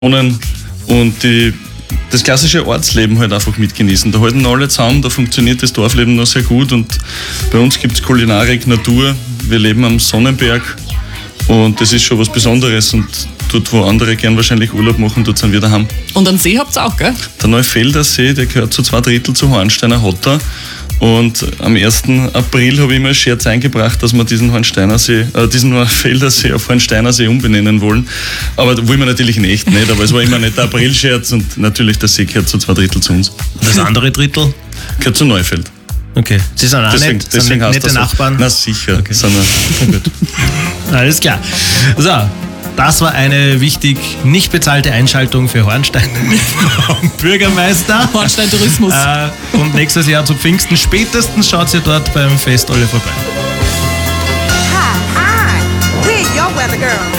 und das klassische Ortsleben halt einfach mitgenießen. Da halten alle zusammen, da funktioniert das Dorfleben noch sehr gut und bei uns gibt es Kulinarik, Natur. Wir leben am Sonnenberg und das ist schon was Besonderes und dort, wo andere gern wahrscheinlich Urlaub machen, dort sind wir daheim. Und einen See habt ihr auch, gell? Der Neufelder See, der gehört zu 2/3 zu Hornsteiner Hotter. Und am 1. April habe ich mir einen Scherz eingebracht, dass wir diesen Neufelder See auf Hornsteiner See umbenennen wollen. Aber da wollen wir natürlich nicht, aber es war immer nicht der April-Scherz und natürlich der See gehört zu 2/3 zu uns. Und das andere Drittel? Gehört zu Neufeld. Okay. Sie sind auch deswegen nette Nachbarn? Na sicher. Okay. Alles klar. So. Das war eine wichtig nicht bezahlte Einschaltung für Hornstein vom Bürgermeister. Hornstein Tourismus. Und nächstes Jahr zu Pfingsten spätestens schaut ihr dort beim Fest alle vorbei. Hi, we're your weather girl.